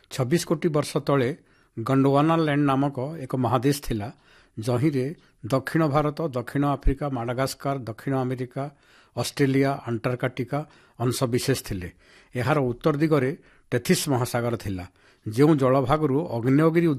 26 କୋଟି ବର୍ଷ ତଳେ ଗଣ୍ଡୱାନାଲ୍ୟାଣ୍ଡ ନାମକ ଏକ ମହାଦେଶ ଥିଲା, ଯହିଁରେ ଦକ୍ଷିଣ ଭାରତ, ଦକ୍ଷିଣ ଆଫ୍ରିକା, ମାଡାଗାସ୍କାର, ଦକ୍ଷିଣ ଆମେରିକା, ଅଷ୍ଟ୍ରେଲିଆ, ଆଣ୍ଟାର୍କଟିକା ଅଂଶବିଶେଷ ଥିଲେ। ଏହାର ଉତ୍ତର ଦିଗରେ ଟେଥିସ୍ ମହାସାଗର ଥିଲା, ଯେଉଁ ଜଳଭାଗରୁ ଆଗ୍ନେୟଗିରି